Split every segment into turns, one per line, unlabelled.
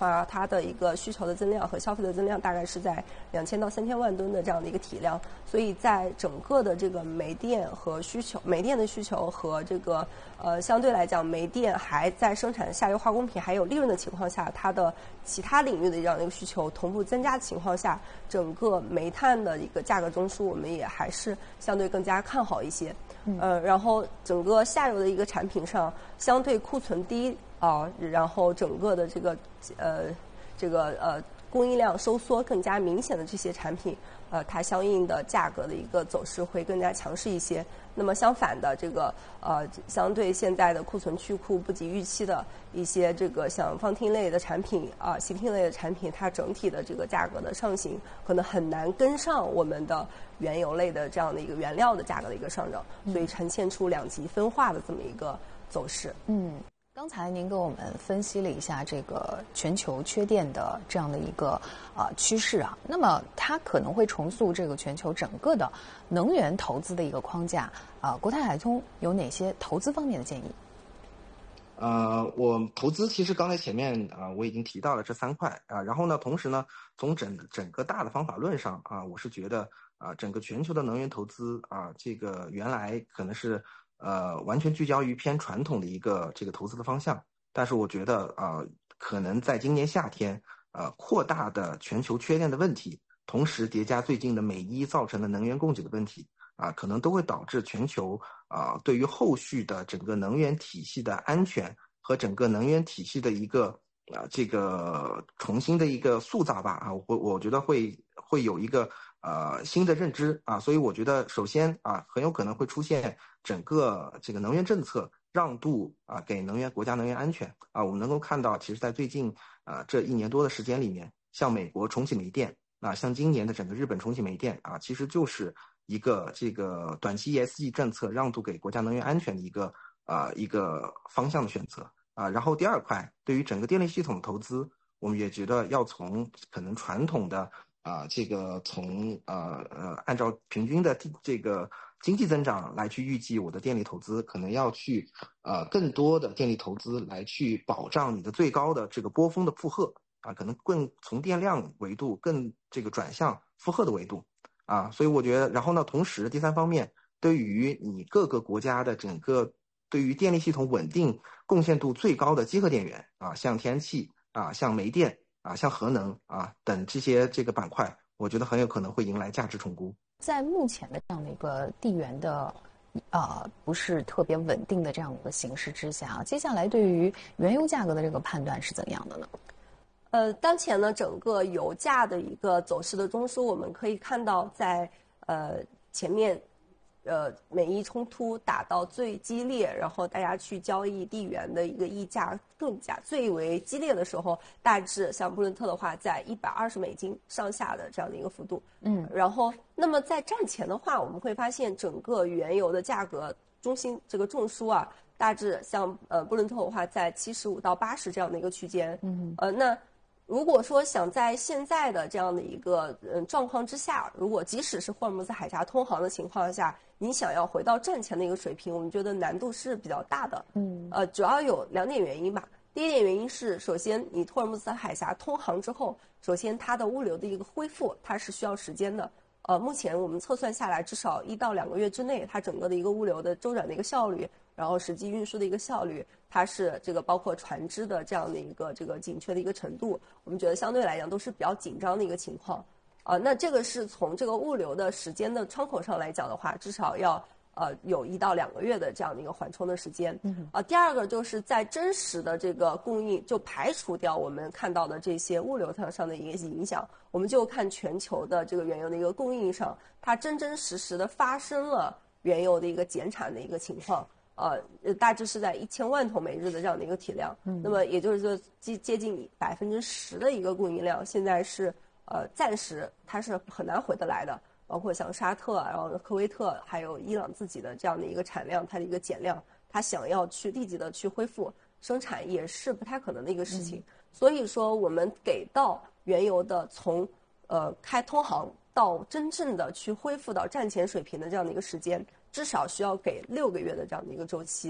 话，它的一个需求的增量和消费的增量大概是在2000到3000万吨的这样的一个体量，所以在整个的这个煤电的需求和这个相对来讲煤电还在生产下游化工品还有利润的情况下，它的其他领域的这样的一个需求同步增加的情况下，整个煤炭的一个价格中枢我们也还是相对更加看好一些。然后整个下游的一个产品上相对库存低然后整个的这个供应量收缩更加明显的这些产品，它相应的价格的一个走势会更加强势一些。那么相反的，这个相对现在的库存去库不及预期的一些这个像放听类的产品烯烃类的产品，它整体的这个价格的上行可能很难跟上我们的原油类的这样的一个原料的价格的一个上涨，所以呈现出两极分化的这么一个走势。
刚才您给我们分析了一下这个全球缺电的这样的一个趋势啊，那么它可能会重塑这个全球整个的能源投资的一个框架国泰海通有哪些投资方面的建议？
我投资其实刚才前面我已经提到了这3块然后呢，同时呢，从整个大的方法论上我是觉得整个全球的能源投资这个原来可能是完全聚焦于偏传统的一个这个投资的方向，但是我觉得可能在今年夏天扩大的全球缺电的问题，同时叠加最近的美伊造成的能源供给的问题可能都会导致全球对于后续的整个能源体系的安全和整个能源体系的一个这个重新的一个塑造吧我觉得会有一个新的认知所以我觉得首先很有可能会出现整个这个能源政策让渡给国家能源安全我们能够看到，其实在最近这1年多的时间里面，像美国重启煤电像今年的整个日本重启煤电其实就是一个这个短期 ESG 政策让渡给国家能源安全的一个方向的选择然后第二块，对于整个电力系统的投资，我们也觉得要从可能传统的这个从按照平均的这个经济增长来去预计我的电力投资，可能要去更多的电力投资来去保障你的最高的这个波峰的负荷可能更从电量维度更这个转向负荷的维度所以我觉得，然后呢，同时第3方面，对于你各个国家的整个对于电力系统稳定贡献度最高的集合电源像天然气像煤电像核能等这个板块，我觉得很有可能会迎来价值重估。
在目前的这样的一个地缘的不是特别稳定的这样一个形势之下接下来对于原油价格的这个判断是怎样的呢？
当前呢，整个油价的一个走势的中枢，我们可以看到在前面美伊冲突打到最激烈，然后大家去交易地缘的一个溢价更加最为激烈的时候，大致像布伦特的话，在$120上下的这样的一个幅度。然后那么在战前的话，我们会发现整个原油的价格中心这个中枢大致像布伦特的话，在75到80这样的一个区间。那如果说想在现在的这样的一个状况之下，如果即使是霍尔木兹海峡通航的情况下，你想要回到战前的一个水平，我们觉得难度是比较大的。主要有2点原因吧。第一点原因是，首先你霍尔木兹海峡通航之后，首先它的物流的一个恢复，它是需要时间的。目前我们测算下来，至少1到2个月之内，它整个的一个物流的周转的一个效率，然后实际运输的一个效率，它是这个包括船只的这样的一个这个紧缺的一个程度，我们觉得相对来讲都是比较紧张的一个情况。那这个是从这个物流的时间的窗口上来讲的话，至少要有1到2个月的这样的一个缓冲的时间。第二个就是在真实的这个供应，就排除掉我们看到的这些物流上的一个影响，我们就看全球的这个原油的一个供应上，它真真实实的发生了原油的一个减产的一个情况。大致是在1000万桶每日的这样的一个体量。那么也就是说接近10%的一个供应量，现在是暂时它是很难回得来的。包括像沙特然后科威特还有伊朗自己的这样的一个产量，它的一个减量，它想要去立即的去恢复生产也是不太可能的一个事情。所以说我们给到原油的从开通航到真正的去恢复到战前水平的这样的一个时间，至少需要给6个月的这样的一个周期。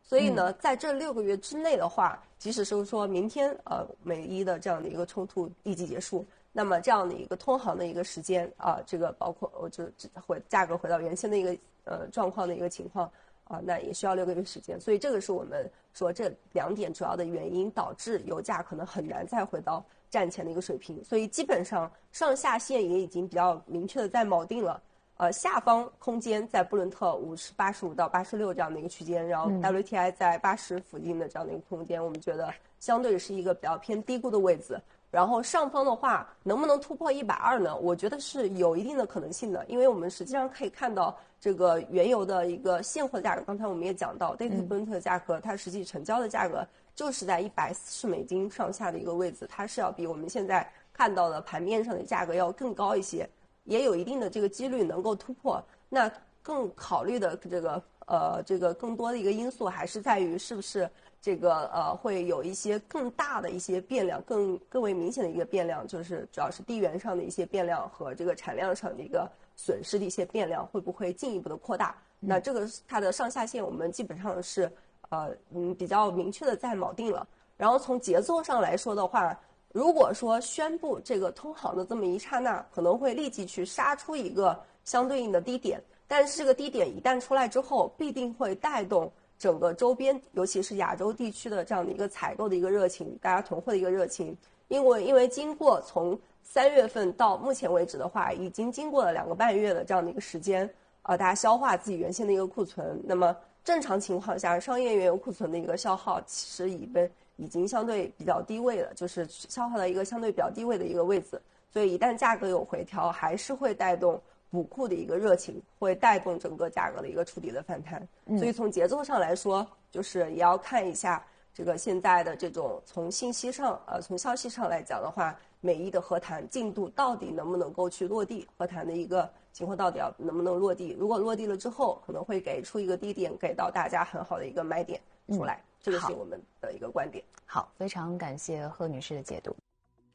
所以呢，在这6个月之内的话，即使是说明天美伊的这样的一个冲突立即结束，那么这样的一个通航的一个时间这个包括价格回到原先的一个状况的一个情况那也需要6个月时间。所以这个是我们说这2点主要的原因导致油价可能很难再回到战前的一个水平。所以基本上上下限也已经比较明确的在锚定了。下方空间在布伦特85到86这样的一个区间，然后 WTI 在80附近的这样的一个空间，我们觉得相对是一个比较偏低估的位置。然后上方的话，能不能突破120呢？我觉得是有一定的可能性的，因为我们实际上可以看到这个原油的一个现货价格，刚才我们也讲到，布伦特的价格，它实际成交的价格就是在$140上下的一个位置，它是要比我们现在看到的盘面上的价格要更高一些。也有一定的这个几率能够突破。那更考虑的这个更多的一个因素还是在于是不是这个会有一些更大的一些变量，更为明显的一个变量，就是主要是地缘上的一些变量和这个产量上的一个损失的一些变量会不会进一步的扩大。那这个它的上下限我们基本上是比较明确的在锚定了。然后从节奏上来说的话，如果说宣布这个通航的这么一刹那，可能会立即去杀出一个相对应的低点，但是这个低点一旦出来之后，必定会带动整个周边，尤其是亚洲地区的这样的一个采购的一个热情，大家囤货的一个热情。因为经过从3月份到目前为止的话，已经经过了2个半月的这样的一个时间，大家消化自己原先的一个库存。那么正常情况下，商业原油库存的一个消耗其实已经相对比较低位了，就是消耗到一个相对比较低位的一个位置，所以一旦价格有回调，还是会带动补库的一个热情，会带动整个价格的一个触底的反弹。所以从节奏上来说，就是也要看一下这个现在的这种从信息上从消息上来讲的话，美伊的和谈进度到底能不能够去落地，和谈的一个情况到底能不能落地。如果落地了之后，可能会给出一个低点，给到大家很好的一个买点出来。这个是我们的一个观点。
好，非常感谢贺女士的解读。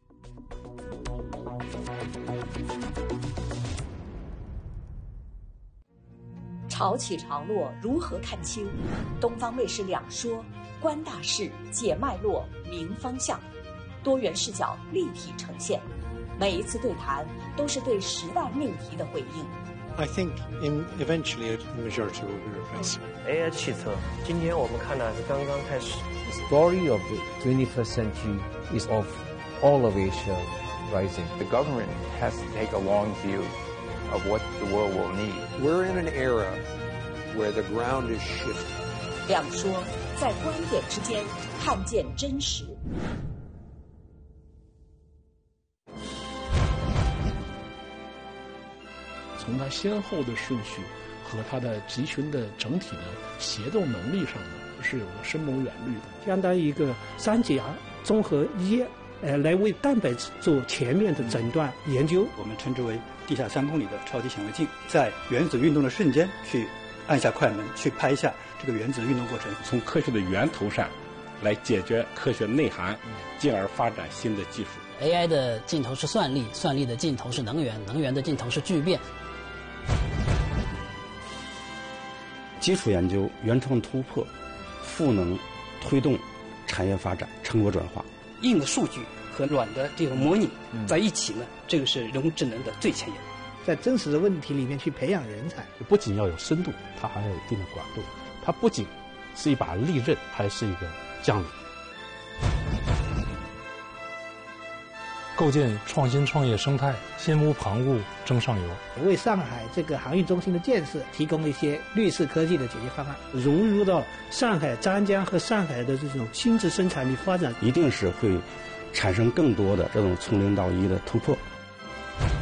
潮起潮落如何看清？东方卫视两说，观大势，解脉络，明方向，多元视角立体呈现。每一次对谈都是对时代命题的回应。
I think eventually the majority will be replaced.
AI 汽车，今天我们看的是刚刚开始。
The story of the 21st century is of all of Asia rising.
The government has to take a long view of what the world will need.
We're in an era where the ground is shifting.
两说，在观点之间看见真实。
从它先后的顺序和它的集群的整体的协作能力上呢，是有个深谋远虑的，
相当于一个3甲综合医，来为蛋白质做全面的诊断研究。
我们称之为地下3公里的超级显微镜，在原子运动的瞬间去按下快门，去拍下这个原子的运动过程，
从科学的源头上来解决科学内涵，进而发展新的技术。
AI 的尽头是算力，算力的尽头是能源，能源的尽头是聚变。
基础研究、原创突破、赋能推动产业发展、成果转化。
硬的数据和软的这个模拟在一起呢，这个是人工智能的最前沿。
在真实的问题里面去培养人才，
不仅要有深度，它还要有一定的广度。它不仅是一把利刃，还是一个将领。
构建创新创业生态，心无旁骛争上游，
为上海这个航运中心的建设提供一些绿色科技的解决方案，融入到上海张江和上海的这种新质生产力发展，
一定是会产生更多的这种从0到1的突破。